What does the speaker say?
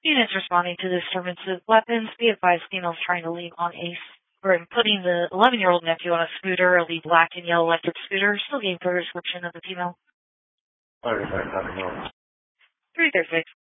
Units responding to disturbance with weapons. Be advised, females trying to leave on or putting the 11-year-old nephew on a scooter, the black and yellow electric scooter. Still getting further description of the female. 336.